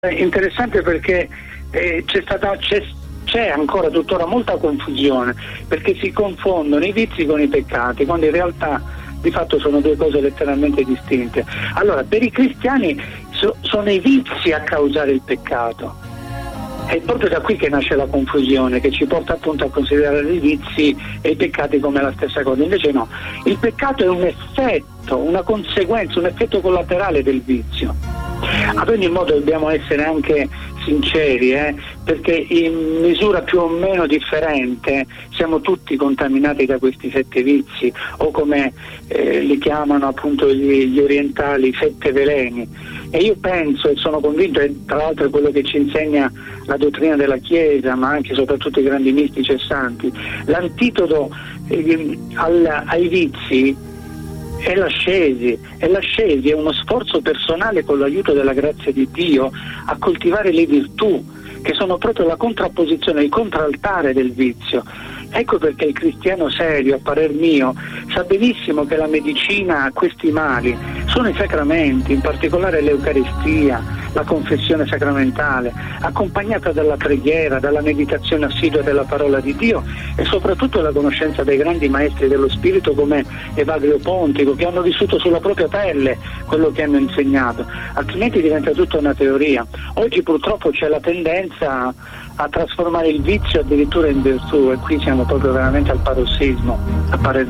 Interessante perché c'è ancora tuttora molta confusione, perché si confondono i vizi con i peccati, quando in realtà di fatto sono due cose letteralmente distinte. Allora, per i cristiani sono i vizi a causare il peccato. È proprio da qui che nasce la confusione, che ci porta appunto a considerare i vizi e i peccati come la stessa cosa. Invece no, il peccato è un effetto, una conseguenza, un effetto collaterale del vizio. Ad ogni modo dobbiamo essere anche sinceri, perché in misura più o meno differente siamo tutti contaminati da questi 7 vizi, o come li chiamano appunto gli orientali, 7 veleni. E io penso e sono convinto, e tra l'altro è quello che ci insegna la dottrina della Chiesa, ma anche e soprattutto i grandi mistici e santi, l'antidoto ai vizi è l'ascesi, è uno sforzo personale con l'aiuto della grazia di Dio a coltivare le virtù, che sono proprio la contrapposizione, il contraltare del vizio. Ecco perché il cristiano serio, a parer mio, sa benissimo che la medicina a questi mali sono i sacramenti, in particolare l'Eucaristia, la confessione sacramentale, accompagnata dalla preghiera, dalla meditazione assidua della parola di Dio e soprattutto la conoscenza dei grandi maestri dello spirito come Evagrio Pontico, che hanno vissuto sulla propria pelle quello che hanno insegnato, altrimenti diventa tutta una teoria. Oggi purtroppo c'è la tendenza a trasformare il vizio addirittura in virtù, e qui siamo proprio veramente al parossismo, a parer